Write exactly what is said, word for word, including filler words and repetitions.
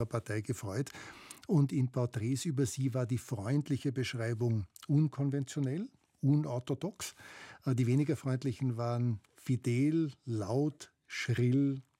Partei gefreut. Und in Porträts über sie war die freundliche Beschreibung unkonventionell, unorthodox. Die weniger freundlichen waren fidel, laut, schrill,